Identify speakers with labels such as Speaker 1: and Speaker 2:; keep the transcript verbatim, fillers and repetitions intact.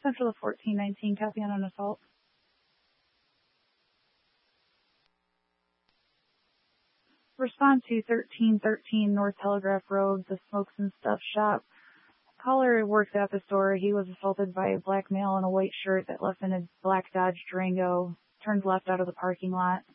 Speaker 1: Central of fourteen nineteen, copy on an assault. Respond to thirteen thirteen North Telegraph Road, the Smokes and Stuff shop. Caller works at the store. He was assaulted by a black male in a white shirt that left in a black Dodge Durango. Turned left out of the parking lot.